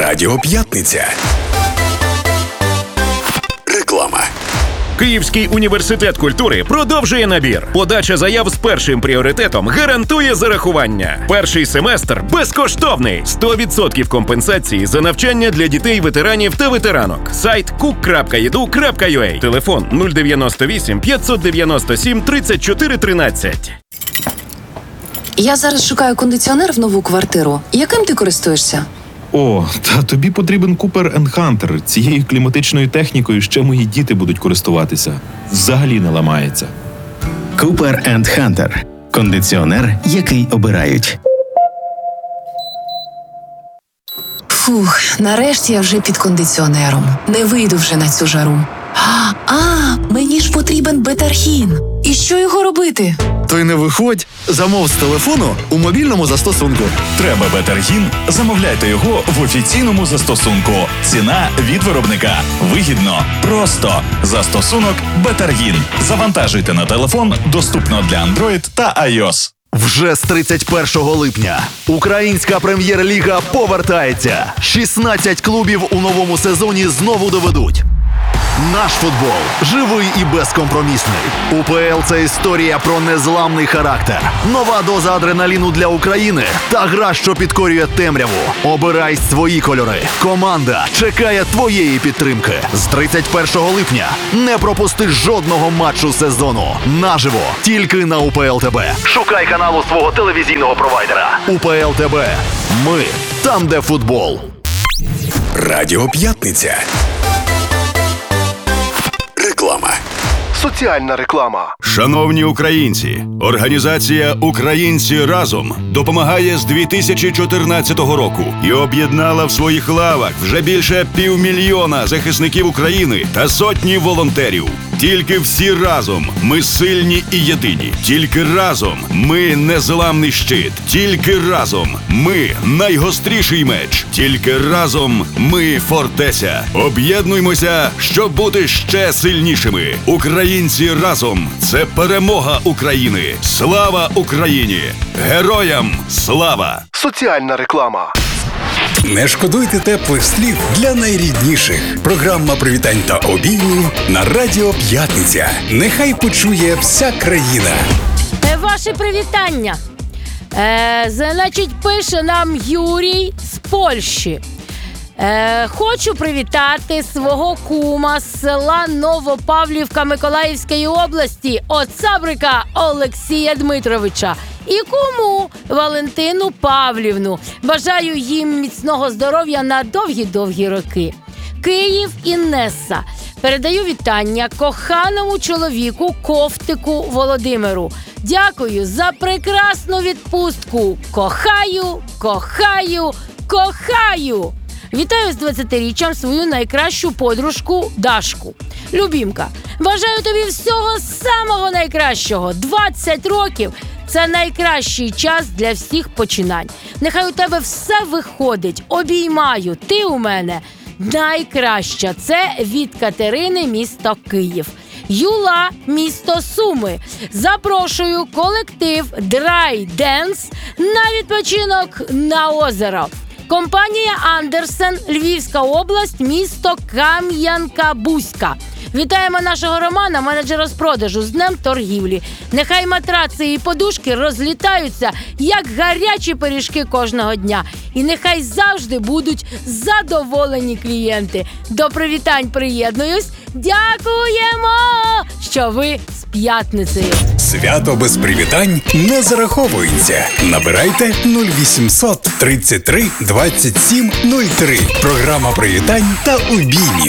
Радіо П'ятниця. Реклама. Київський університет культури продовжує набір. Подача заяв з першим пріоритетом гарантує зарахування. Перший семестр безкоштовний. 100% компенсації за навчання для дітей, ветеранів та ветеранок. Сайт cook.edu.ua. Телефон 098 597 34 13. Я зараз шукаю кондиціонер в нову квартиру. Яким ти користуєшся? О, та тобі потрібен Cooper & Hunter. Цією кліматичною технікою ще мої діти будуть користуватися. Взагалі не ламається. Cooper & Hunter. Кондиціонер, який обирають. Фух, нарешті я вже під кондиціонером. Не вийду вже на цю жару. Мені ж потрібен бетаргін. І що його робити? То й не виходь. Замов з телефону у мобільному застосунку. Треба бетаргін? Замовляйте його в офіційному застосунку. Ціна від виробника. Вигідно. Просто. Застосунок Бетаргін. Завантажуйте на телефон. Доступно для Android та iOS. Вже з 31 липня Українська прем'єр-ліга повертається. 16 клубів у новому сезоні знову доведуть. Наш футбол живий і безкомпромісний. УПЛ – це історія про незламний характер. Нова доза адреналіну для України та гра, що підкорює темряву. Обирай свої кольори. Команда чекає твоєї підтримки. З 31 липня не пропусти жодного матчу сезону. Наживо, тільки на УПЛ ТБ. Шукай каналу свого телевізійного провайдера. УПЛ ТБ. Ми там, де футбол. Радіо П'ятниця. Реклама. Соціальна реклама. Шановні українці, організація «Українці разом» допомагає з 2014 року і об'єднала в своїх лавах вже більше 500 000 захисників України та сотні волонтерів. Тільки всі разом ми сильні і єдині. Тільки разом ми незламний щит. Тільки разом ми найгостріший меч. Тільки разом ми фортеця. Об'єднуймося, щоб бути ще сильнішими. Українці разом – це перемога України. Слава Україні! Героям слава! Соціальна реклама. Не шкодуйте теплих слів для найрідніших. Програма привітань та обіймів на Радіо П'ятниця. Нехай почує вся країна. Ваше привітання. Значить, пише нам Юрій з Польщі. Хочу привітати свого кума з села Новопавлівка Миколаївської області, отцабрика Олексія Дмитровича. І куму Валентину Павлівну. Бажаю їм міцного здоров'я на довгі-довгі роки. Київ, Іннеса. Передаю вітання коханому чоловіку Ковтику Володимиру. Дякую за прекрасну відпустку. Кохаю, кохаю, кохаю. Вітаю з 20-річчям свою найкращу подружку Дашку. Любімка, бажаю тобі всього самого найкращого. 20 років – це найкращий час для всіх починань. Нехай у тебе все виходить. Обіймаю. Ти у мене найкраща. Це від Катерини, місто Київ. Юла, місто Суми. Запрошую колектив Dry Dance на відпочинок на озеро. Компанія Андерсен, Львівська область, місто Кам'янка-Бузька. Вітаємо нашого Романа, менеджера з продажу, з Днем торгівлі. Нехай матраци і подушки розлітаються, як гарячі пиріжки кожного дня. І нехай завжди будуть задоволені клієнти. До привітань приєднуюсь. Дякуємо, що ви з п'ятницею. Свято без привітань не зараховується. Набирайте 0800 33 27 03. Програма привітань та обіймів.